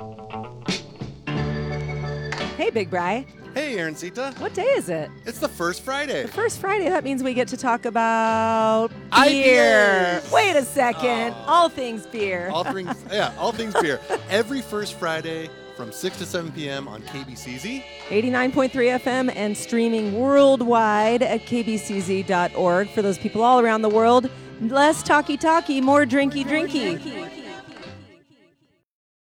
Hey, Big Bri. Hey, Aaroncita. What day is it? It's the first Friday. The first Friday. That means we get to talk about beer. IPAs. Wait a second. All things beer. All things beer. Every first Friday from 6 to 7 p.m. on KBCZ. 89.3 FM and streaming worldwide at kbcz.org. For those people all around the world, less talky, more drinky.